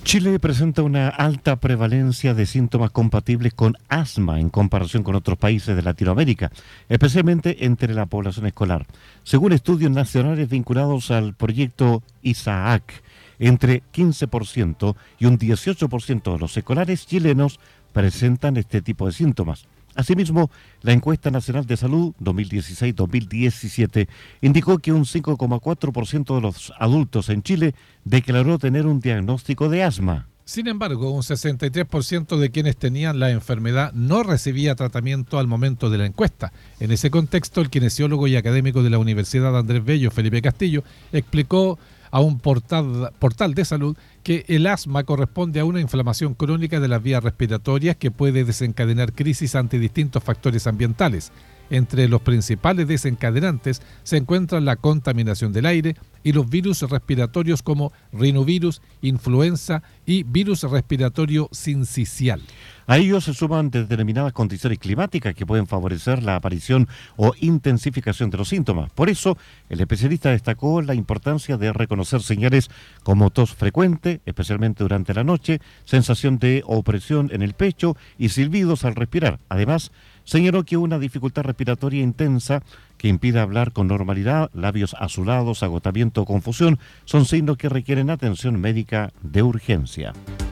Chile presenta una alta prevalencia de síntomas compatibles con asma en comparación con otros países de Latinoamérica, especialmente entre la población escolar. Según estudios nacionales vinculados al proyecto ISAAC, entre 15% y un 18% de los escolares chilenos presentan este tipo de síntomas. Asimismo, la encuesta nacional de salud 2016-2017 indicó que un 5,4% de los adultos en Chile declaró tener un diagnóstico de asma. Sin embargo, un 63% de quienes tenían la enfermedad no recibía tratamiento al momento de la encuesta. En ese contexto, el kinesiólogo y académico de la Universidad Andrés Bello, Felipe Castillo, explicó a un portal de salud que el asma corresponde a una inflamación crónica de las vías respiratorias que puede desencadenar crisis ante distintos factores ambientales. Entre los principales desencadenantes se encuentran la contaminación del aire y los virus respiratorios como rinovirus, influenza y virus respiratorio sincicial. A ellos se suman determinadas condiciones climáticas que pueden favorecer la aparición o intensificación de los síntomas. Por eso, el especialista destacó la importancia de reconocer señales como tos frecuente, especialmente durante la noche, sensación de opresión en el pecho y silbidos al respirar. Además, señaló que una dificultad respiratoria intensa que impide hablar con normalidad, labios azulados, agotamiento o confusión son signos que requieren atención médica de urgencia.